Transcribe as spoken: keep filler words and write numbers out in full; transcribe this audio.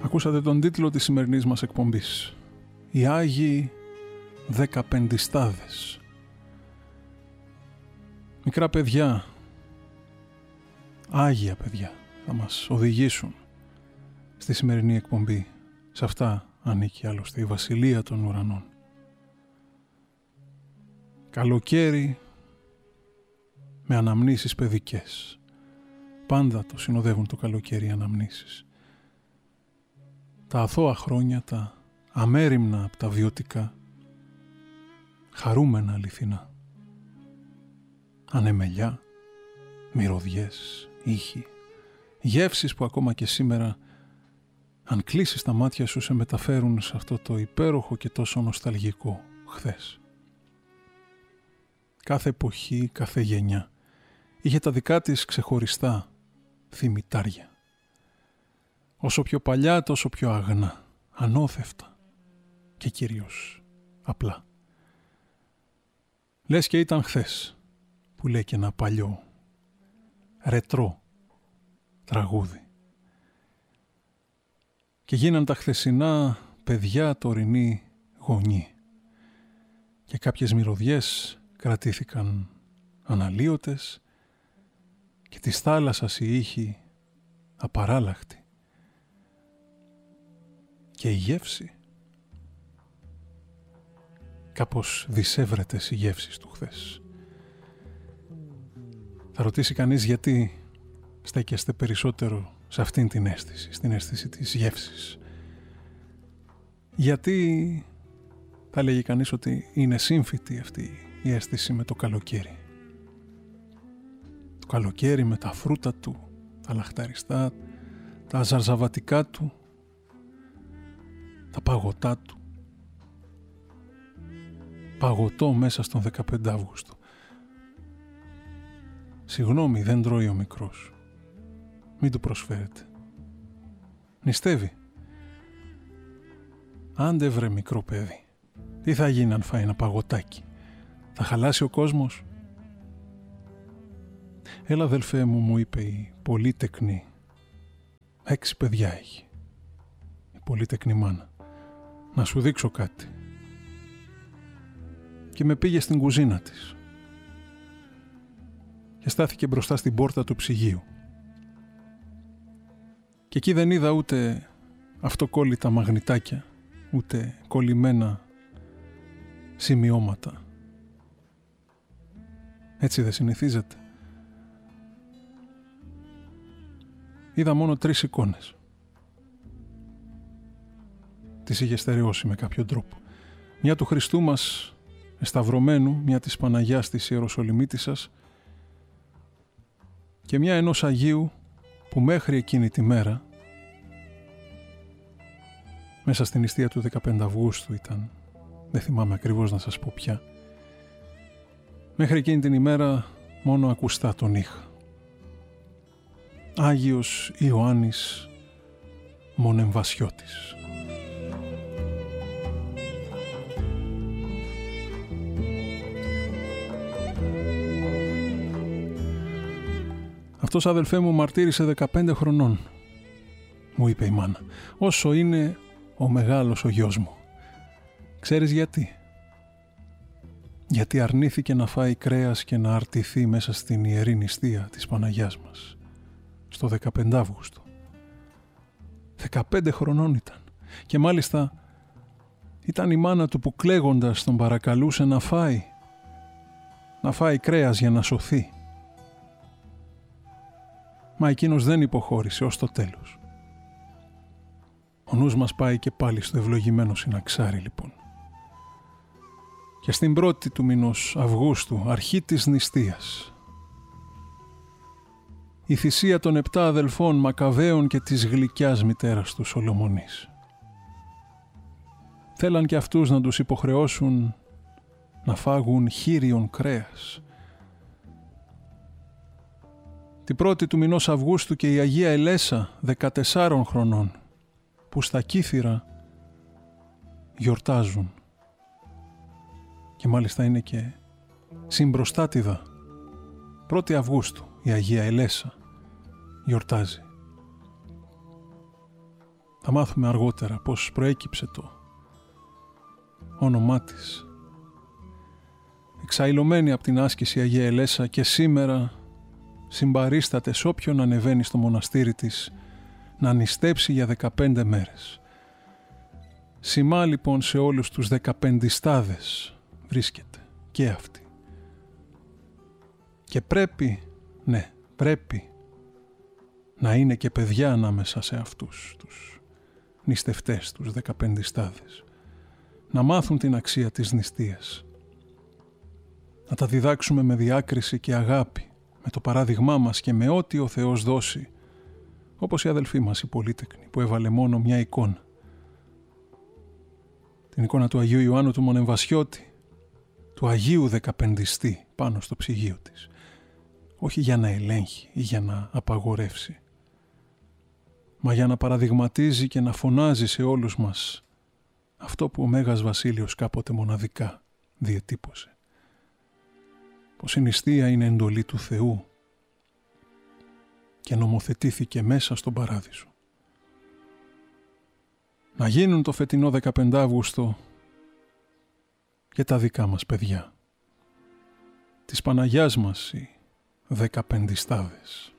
Ακούσατε τον τίτλο της σημερινής μας εκπομπής. Οι Άγιοι Δεκαπεντιστάδες. Μικρά παιδιά, άγια παιδιά, θα μας οδηγήσουν στη σημερινή εκπομπή. Σε αυτά ανήκει άλλωστε η Βασιλεία των Ουρανών. Καλοκαίρι με αναμνήσεις παιδικές. Πάντα το συνοδεύουν το καλοκαίρι οι αναμνήσεις. Τα αθώα χρόνια, τα αμέριμνα από τα βιωτικά, χαρούμενα αληθινά. Ανεμελιά, μυρωδιές, ήχοι, γεύσεις που ακόμα και σήμερα, αν κλείσεις τα μάτια σου, σε μεταφέρουν σε αυτό το υπέροχο και τόσο νοσταλγικό χθες. Κάθε εποχή, κάθε γενιά είχε τα δικά της ξεχωριστά θυμητάρια. Όσο πιο παλιά, τόσο πιο αγνά, ανώθευτα και κυρίως απλά. Λες και ήταν χθες, που λέει και ένα παλιό, ρετρό τραγούδι. Και γίναν τα χθεσινά παιδιά τωρινή γονεί. Και κάποιες μυρωδιές κρατήθηκαν αναλύωτες και της θάλασσας η ήχη απαράλλαχτη. Και η γεύση, κάπως δισεύρετες οι γεύσεις του χθες. Θα ρωτήσει κανείς γιατί στέκεστε περισσότερο σε αυτήν την αίσθηση, στην αίσθηση της γεύσης. Γιατί θα λέγει κανείς ότι είναι σύμφυτη αυτή η αίσθηση με το καλοκαίρι. Το καλοκαίρι με τα φρούτα του, τα λαχταριστά, τα ζαρζαβατικά του, τα παγωτά του. Παγωτό μέσα στον δεκαπέντε Αυγούστου. Συγγνώμη, δεν τρώει ο μικρός. Μην του προσφέρετε. Νηστεύει. Άντε βρε μικρό παιδί. Τι θα γίνει αν φάει ένα παγωτάκι? Θα χαλάσει ο κόσμος? Έλα αδελφέ μου, μου είπε η πολύτεκνη. Έξι παιδιά έχει. Η πολύτεκνη μάνα. Να σου δείξω κάτι. Και με πήγε στην κουζίνα της. Και στάθηκε μπροστά στην πόρτα του ψυγείου. Και εκεί δεν είδα ούτε αυτοκόλλητα μαγνητάκια, ούτε κολλημένα σημειώματα. Έτσι δεν συνηθίζεται? Είδα μόνο τρεις εικόνες. Τις είχε στερεώσει με κάποιο τρόπο. Μια του Χριστού μας εσταυρωμένου, μια της Παναγιάς της Ιεροσολυμίτισσας και μια ενός Αγίου που μέχρι εκείνη τη μέρα, μέσα στην νηστεία του δεκαπέντε Αυγούστου ήταν, δεν θυμάμαι ακριβώς να σας πω πια, μέχρι εκείνη την ημέρα μόνο ακουστά τον είχα. Άγιος Ιωάννης Μονεμβασιώτης. Αυτός, αδελφέ μου, μαρτύρησε δεκαπέντε χρονών, μου είπε η μάνα, όσο είναι ο μεγάλος ο γιος μου. Ξέρεις γιατί? Γιατί αρνήθηκε να φάει κρέας και να αρτηθεί μέσα στην ιερή νηστεία της Παναγιάς μας, στο δεκαπέντε Αυγούστου. δεκαπέντε χρονών ήταν. Και μάλιστα ήταν η μάνα του που κλαίγοντας τον παρακαλούσε να φάει, να φάει κρέας για να σωθεί. Μα εκείνος δεν υποχώρησε ως το τέλος. Ο νους μας πάει και πάλι στο ευλογημένο συναξάρι λοιπόν. Και στην πρώτη του μηνός Αυγούστου, αρχή της νηστείας, η θυσία των επτά αδελφών Μακαβαίων και της γλυκιάς μητέρας του Σολομονής. Θέλαν και αυτούς να τους υποχρεώσουν να φάγουν χείριον κρέας. Την πρώτη του μηνός Αυγούστου και η Αγία Ελέσα, δεκατεσσάρων χρονών, που στα Κύθυρα γιορτάζουν. Και μάλιστα είναι και συμπροστάτηδα. πρώτη Αυγούστου η Αγία Ελέσα γιορτάζει. Θα μάθουμε αργότερα πώς προέκυψε το όνομά της. Εξαϊλωμένη από την άσκηση Αγία Ελέσα και σήμερα συμπαρίσταται σ' όποιον ανεβαίνει στο μοναστήρι της να νηστέψει για δεκαπέντε μέρες. Σημά λοιπόν σε όλους τους δεκαπεντιστάδες βρίσκεται και αυτή. Και πρέπει, ναι, πρέπει να είναι και παιδιά ανάμεσα σε αυτούς τους νηστευτές, τους δεκαπεντιστάδες. Να μάθουν την αξία της νηστείας. Να τα διδάξουμε με διάκριση και αγάπη, με το παράδειγμά μας και με ό,τι ο Θεός δώσει, όπως η αδελφή μας η πολύτεκνη που έβαλε μόνο μια εικόνα. Την εικόνα του Αγίου Ιωάννου του Μονεμβασιώτη, του Αγίου Δεκαπεντιστή πάνω στο ψυγείο της. Όχι για να ελέγχει ή για να απαγορεύσει, μα για να παραδειγματίζει και να φωνάζει σε όλους μας αυτό που ο Μέγας Βασίλειος κάποτε μοναδικά διετύπωσε. Πως η νηστεία είναι εντολή του Θεού και νομοθετήθηκε μέσα στον Παράδεισο. Να γίνουν το φετινό δεκαπέντε Αύγουστο και τα δικά μας παιδιά. Της Παναγιάς μας οι δεκαπεντιστάδες.